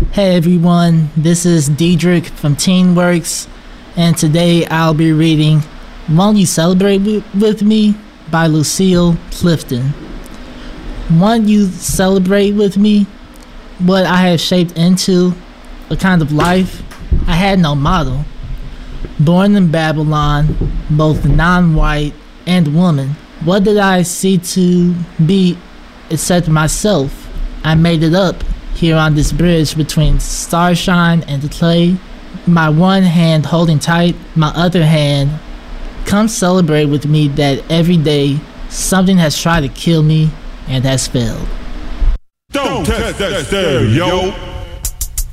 Hey everyone, this is Diedrich from Teenworks, and today I'll be reading Won't You Celebrate With Me by Lucille Clifton. Won't you celebrate with me what I have shaped into a kind of life I had no model. Born in Babylon, both non-white and woman, what did I see to be except myself? I made it up here on this bridge between starshine and the clay, my one hand holding tight, my other hand. Come celebrate with me that every day something has tried to kill me and has failed. Don't test that stereo.